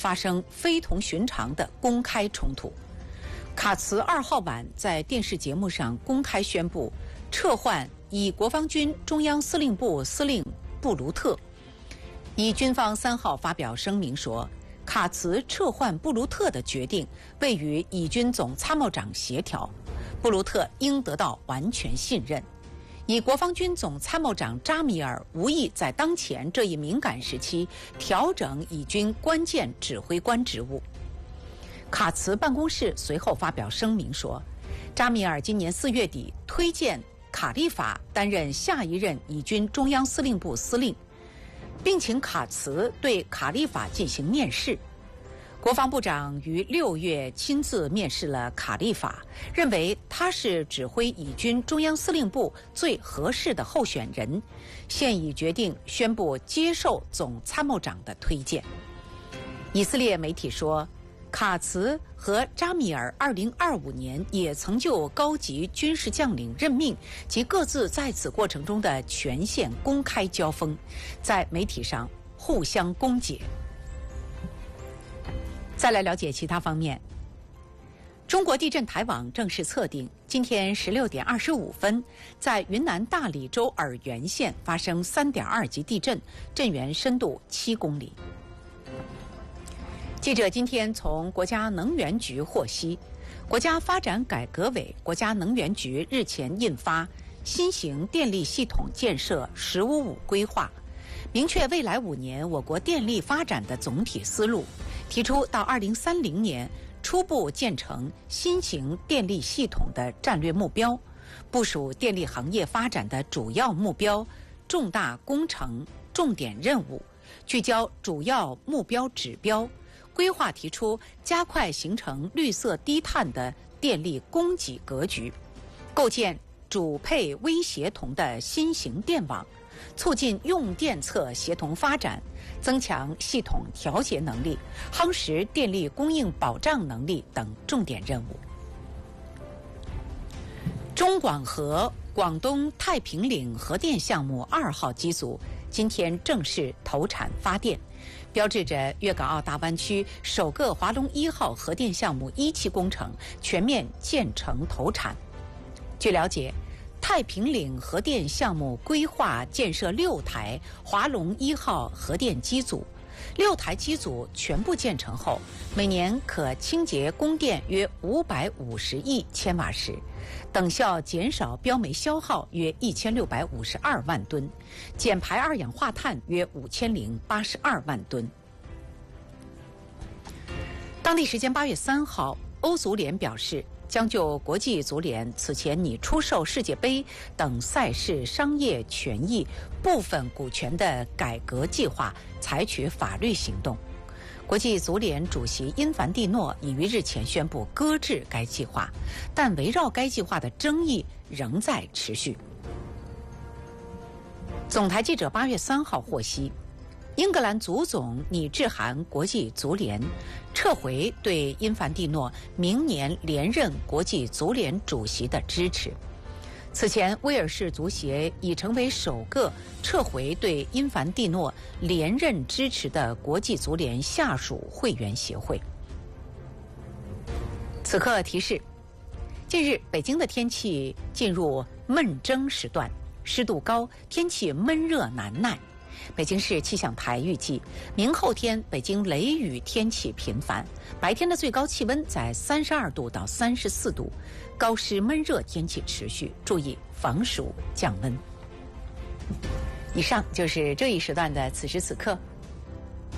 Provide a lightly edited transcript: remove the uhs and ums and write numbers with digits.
发生非同寻常的公开冲突。卡茨2号晚在电视节目上公开宣布撤换以国防军中央司令部司令布卢特。以军方3号发表声明说，卡茨撤换布卢特的决定未与以军总参谋长协调，布卢特应得到完全信任。以国防军总参谋长扎米尔无意在当前这一敏感时期调整以军关键指挥官职务。卡茨办公室随后发表声明说，扎米尔今年4月底推荐卡利法担任下一任以军中央司令部司令，并请卡茨对卡利法进行面试。国防部长于6月亲自面试了卡利法，认为他是指挥以军中央司令部最合适的候选人，现已决定宣布接受总参谋长的推荐。以色列媒体说，卡茨和扎米尔2025年也曾就高级军事将领任命及各自在此过程中的权限公开交锋，在媒体上互相攻讦。再来了解其他方面。中国地震台网正式测定，今天16点25分，在云南大理州洱源县发生3.2级地震，震源深度7公里。记者今天从国家能源局获悉，国家发展改革委、国家能源局日前印发《新型电力系统建设“15+5”规划》，明确未来5年我国电力发展的总体思路，提出到2030年初步建成新型电力系统的战略目标，部署电力行业发展的主要目标、重大工程、重点任务，聚焦主要目标指标。规划提出加快形成绿色低碳的电力供给格局，构建主配微协同的新型电网，促进用电侧协同发展，增强系统调节能力，夯实电力供应保障能力等重点任务。中广核广东太平岭核电项目2号机组今天正式投产发电，标志着粤港澳大湾区首个华龙1号核电项目1期工程全面建成投产。据了解，太平岭核电项目规划建设6台华龙1号核电机组，6台机组全部建成后，每年可清洁供电约550亿千瓦时，等效减少标煤消耗约1652万吨，减排二氧化碳约5082万吨。当地时间8月3号，欧足联表示，将就国际足联此前拟出售世界杯等赛事商业权益部分股权的改革计划采取法律行动。国际足联主席因凡蒂诺已于日前宣布搁置该计划，但围绕该计划的争议仍在持续。总台记者8月3号获悉，英格兰足总拟致函国际足联，撤回对因凡蒂诺明年连任国际足联主席的支持。此前，威尔士足协已成为首个撤回对因凡蒂诺连任支持的国际足联下属会员协会。此刻提示，近日北京的天气进入闷蒸时段，湿度高，天气闷热难耐。北京市气象台预计，明后天北京雷雨天气频繁，白天的最高气温在32度到34度，高湿闷热天气持续，注意防暑降温。以上就是这一时段的此时此刻。